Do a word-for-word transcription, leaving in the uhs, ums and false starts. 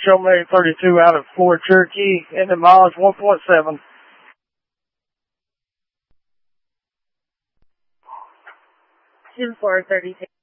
show me thirty-two out of Ford Cherokee, and the mileage one point seven. Two four thirty-two.